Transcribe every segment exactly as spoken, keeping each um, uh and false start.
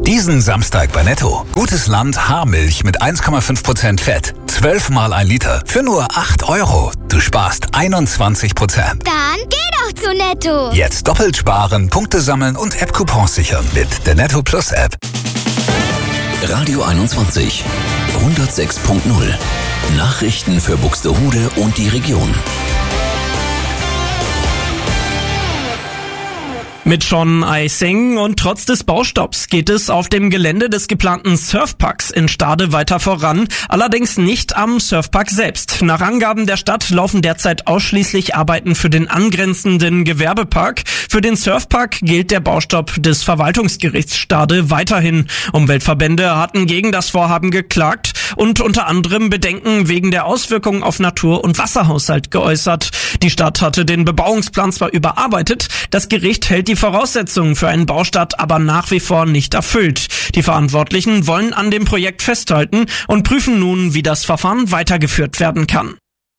Diesen Samstag bei Netto. Gutes Land Haarmilch mit eins Komma fünf Prozent Fett. zwölf mal ein Liter für nur acht Euro. Du sparst einundzwanzig Prozent. Dann geh doch zu Netto. Jetzt doppelt sparen, Punkte sammeln und App-Coupons sichern mit der Netto Plus App. Radio einundzwanzig, hundertsechs Komma null. Nachrichten für Buxtehude und die Region. Mit Sean Eising und trotz des Baustopps geht es auf dem Gelände des geplanten Surfparks in Stade weiter voran, allerdings nicht am Surfpark selbst. Nach Angaben der Stadt laufen derzeit ausschließlich Arbeiten für den angrenzenden Gewerbepark. Für den Surfpark gilt der Baustopp des Verwaltungsgerichts Stade weiterhin. Umweltverbände hatten gegen das Vorhaben geklagt und unter anderem Bedenken wegen der Auswirkungen auf Natur- und Wasserhaushalt geäußert. Die Stadt hatte den Bebauungsplan zwar überarbeitet, das Gericht hält die Voraussetzungen für einen Baustart aber nach wie vor nicht erfüllt. Die Verantwortlichen wollen an dem Projekt festhalten und prüfen nun, wie das Verfahren weitergeführt werden kann.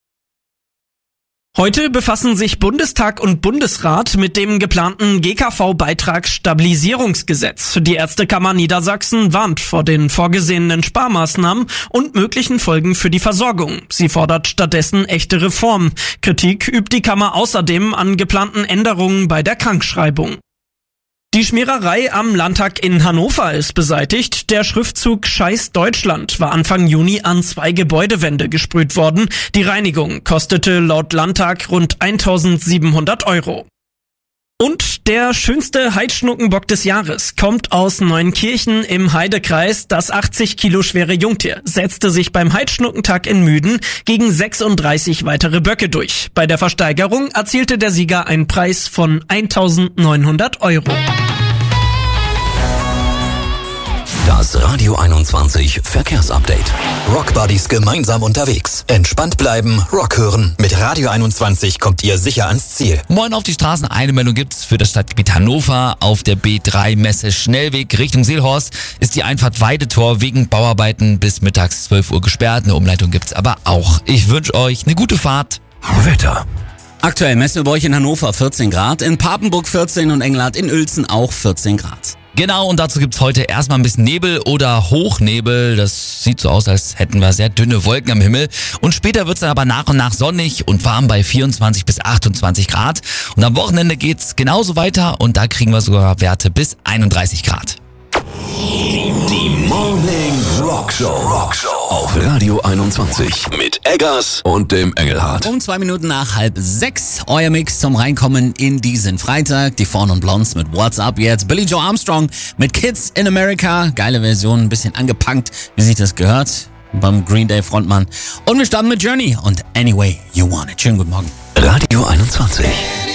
Heute befassen sich Bundestag und Bundesrat mit dem geplanten G K V-Beitragsstabilisierungsgesetz. Die Ärztekammer Niedersachsen warnt vor den vorgesehenen Sparmaßnahmen und möglichen Folgen für die Versorgung. Sie fordert stattdessen echte Reformen. Kritik übt die Kammer außerdem an geplanten Änderungen bei der Krankschreibung. Die Schmiererei am Landtag in Hannover ist beseitigt. Der Schriftzug Scheiß Deutschland war Anfang Juni an zwei Gebäudewände gesprüht worden. Die Reinigung kostete laut Landtag rund eintausendsiebenhundert Euro. Und der schönste Heidschnuckenbock des Jahres kommt aus Neunkirchen im Heidekreis. Das achtzig Kilo schwere Jungtier setzte sich beim Heidschnuckentag in Müden gegen sechsunddreißig weitere Böcke durch. Bei der Versteigerung erzielte der Sieger einen Preis von eintausendneunhundert Euro. Das Radio einundzwanzig Verkehrsupdate. Rockbuddies gemeinsam unterwegs. Entspannt bleiben, Rock hören. Mit Radio einundzwanzig kommt ihr sicher ans Ziel. Moin auf die Straßen. Eine Meldung gibt's für das Stadtgebiet Hannover. Auf der B drei Messe Schnellweg Richtung Seelhorst ist die Einfahrt Weidetor wegen Bauarbeiten bis mittags zwölf Uhr gesperrt. Eine Umleitung gibt's aber auch. Ich wünsche euch eine gute Fahrt. Wetter. Aktuell messen wir bei euch in Hannover vierzehn Grad, in Papenburg vierzehn und Engelhardt in Uelzen auch vierzehn Grad. Genau, und dazu gibt's heute erstmal ein bisschen Nebel oder Hochnebel. Das sieht so aus, als hätten wir sehr dünne Wolken am Himmel. Und später wird's dann aber nach und nach sonnig und warm bei vierundzwanzig bis achtundzwanzig Grad. Und am Wochenende geht's genauso weiter und da kriegen wir sogar Werte bis einunddreißig Grad. Die Morning Rock Show. Rock Show auf Radio einundzwanzig mit Eggers und dem Engelhardt. Um zwei Minuten nach halb sechs, euer Mix zum Reinkommen in diesen Freitag. Die Fawn und Blondes mit What's Up jetzt. Billie Joe Armstrong mit Kids in America. Geile Version, ein bisschen angepunkt, wie sich das gehört beim Green Day Frontmann. Und wir starten mit Journey und Anyway You Want It. Schönen guten Morgen. Radio einundzwanzig.